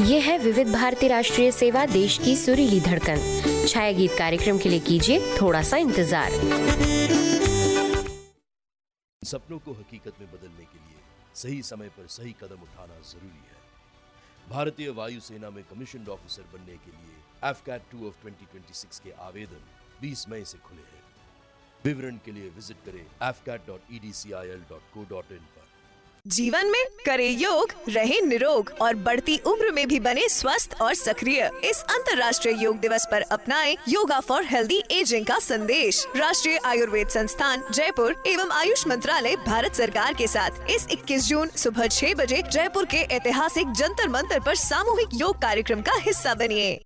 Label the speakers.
Speaker 1: ये है विविध भारती राष्ट्रीय सेवा, देश की सुरीली धड़कन। छाया गीत कार्यक्रम के लिए कीजिए थोड़ा सा इंतजार।
Speaker 2: सपनों को हकीकत में बदलने के लिए सही समय पर सही कदम उठाना जरूरी है। भारतीय वायुसेना में कमीशन्ड ऑफिसर बनने के लिए AFCAT 2 of 2026 के आवेदन 20 मई से खुले हैं। विवरण के लिए विजिट करें afcat.edcil.co.in पर।
Speaker 3: जीवन में करे योग, रहे निरोग और बढ़ती उम्र में भी बने स्वस्थ और सक्रिय। इस अंतर्राष्ट्रीय योग दिवस पर अपनाएं योगा फॉर हेल्दी एजिंग का संदेश। राष्ट्रीय आयुर्वेद संस्थान जयपुर एवं आयुष मंत्रालय भारत सरकार के साथ इस 21 जून सुबह 6 बजे जयपुर के ऐतिहासिक जंतर मंतर पर सामूहिक योग कार्यक्रम का हिस्सा बनिए।